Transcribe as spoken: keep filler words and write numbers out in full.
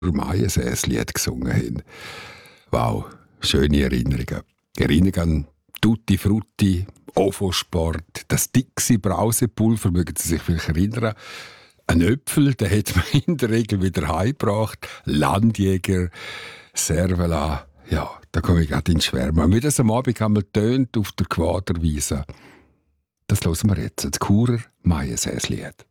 Maiensäslied gesungen haben. Wow, schöne Erinnerungen. Erinnerungen an Tutti Frutti, Ofosport, das Dixie-Brausepulver, mögen Sie sich vielleicht erinnern. Ein Äpfel, den hat man in der Regel wieder heimgebracht. Landjäger, Servola, ja, da komme ich gerade ins Schwärmen. Wie das am Abend einmal tönt auf der Quaderwiese. Das hören wir jetzt, das Churer Maiensäslied.